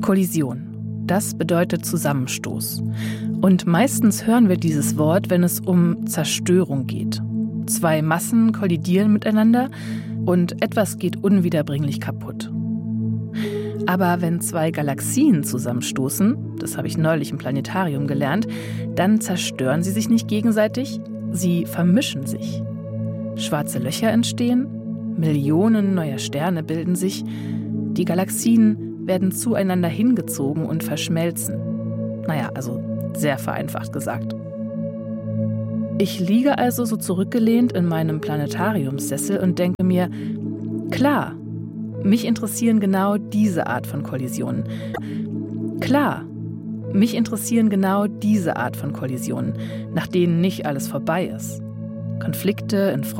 Kollision. Das bedeutet Zusammenstoß. Und meistens hören wir dieses Wort, wenn es um Zerstörung geht. 2 Massen kollidieren miteinander und etwas geht unwiederbringlich kaputt. Aber wenn 2 Galaxien zusammenstoßen, das habe ich neulich im Planetarium gelernt, dann zerstören sie sich nicht gegenseitig, sie vermischen sich. Schwarze Löcher entstehen, Millionen neuer Sterne bilden sich, die Galaxien werden zueinander hingezogen und verschmelzen. Naja, also sehr vereinfacht gesagt. Ich liege also so zurückgelehnt in meinem Planetariumssessel und denke mir, klar, mich interessieren genau diese Art von Kollisionen. Klar, mich interessieren genau diese Art von Kollisionen, nach denen nicht alles vorbei ist. Konflikte in